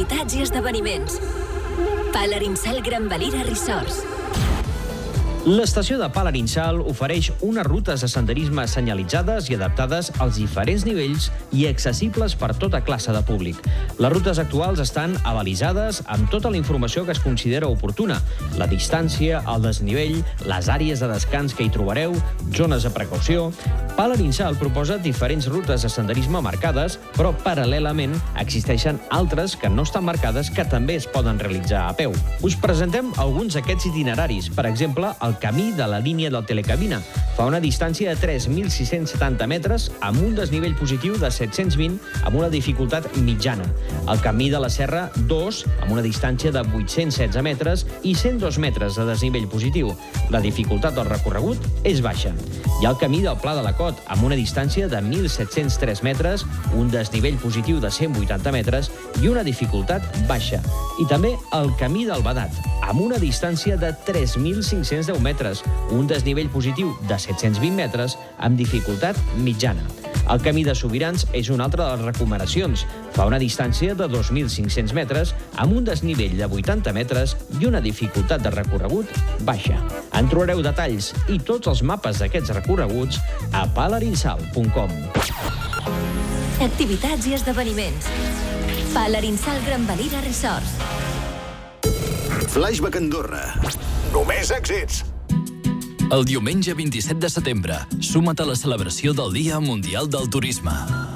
activitats i esdeveniments. Palarinsal Gran Valira Resorts. L'estació de Palarinsal ofereix unes rutes de senderisme senyalitzades i adaptades als diferents nivells i accessibles per tota classe de públic. Les rutes actuals estan avalisades amb tota la informació que es considera oportuna: la distància, el desnivell, les àrees de descans que hi trobareu, zones de precaució. Palarinsal proposa diferents rutes de senderisme marcades, però paral·lelament existeixen altres que no estan marcades que també es poden realitzar a peu. Us presentem alguns d'aquests itineraris. Per exemple, el camí de la línia del Telecabina fa una distància de 3.670 metres amb un desnivell positiu de 720 amb una dificultat mitjana. El camí de la Serra 2 amb una distància de 816 metres i 102 metres de desnivell positiu. La dificultat del recorregut és baixa. Hi ha el camí del Pla de la Cot amb una distància de 1.703 metres, un desnivell positiu de 180 metres i una dificultat baixa. I també el camí del Badat amb una distància de 3.510 metres, un desnivell positiu de 720 metres amb dificultat mitjana. El camí de Sobirans és una altra de les recomanacions. Fa una distància de 2.500 metres amb un desnivell de 80 metres i una dificultat de recorregut baixa. En trobareu detalls i tots els mapes d'aquests recorreguts a palarinsal.com. Activitats i esdeveniments. Palarinsal Gran Valira Resorts. Flashback Andorra. Només èxits. El diumenge 27 de setembre, suma't a la celebració del Dia Mundial del Turisme.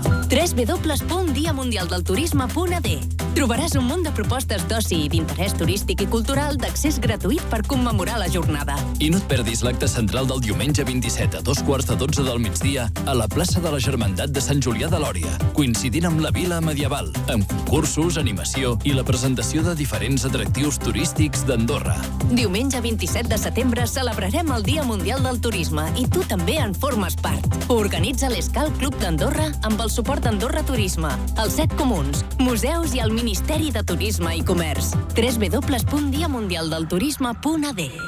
www.diamundialdelturisme.ad. Trobaràs un munt de propostes d'oci i d'interès turístic i cultural d'accés gratuït per commemorar la jornada. I no et perdis l'acte central del diumenge 27 a 2:15 del migdia a la plaça de la Germandat de Sant Julià de Lòria, coincidint amb la Vila Medieval, amb concursos, animació i la presentació de diferents atractius turístics d'Andorra. Diumenge 27 de setembre celebrarem el Dia Mundial del Turisme i tu també en formes part. Organitza l'Escal Club d'Andorra amb el suport d'Andorra Turisme, els 7 comuns, museus i el Ministeri de Turisme i Comerç. www.diamundialdelturisme.ad.